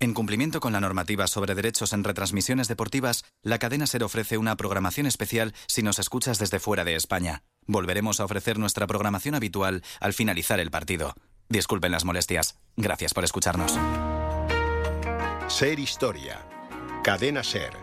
En cumplimiento con la normativa sobre derechos en retransmisiones deportivas, la cadena SER ofrece una programación especial si nos escuchas desde fuera de España. Volveremos a ofrecer nuestra programación habitual al finalizar el partido. Disculpen las molestias. Gracias por escucharnos. SER Historia. Cadena SER.